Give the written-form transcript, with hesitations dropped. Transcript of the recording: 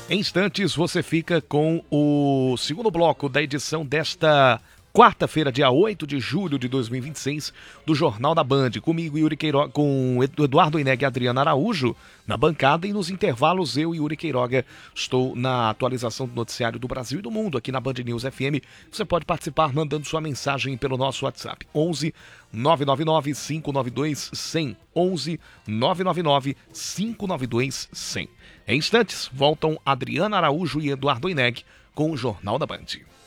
Em instantes, você fica com o segundo bloco da edição desta quarta-feira, dia 8 de julho de 2026, do Jornal da Band. Comigo, Yuri Queiroga, com Eduardo Ineg e Adriana Araújo na bancada, e nos intervalos eu, Yuri Queiroga, estou na atualização do noticiário do Brasil e do mundo aqui na Band News FM. Você pode participar mandando sua mensagem pelo nosso WhatsApp, 11 999 592 100, 11 999 592 100. Em instantes, voltam Adriana Araújo e Eduardo Ineg com o Jornal da Band.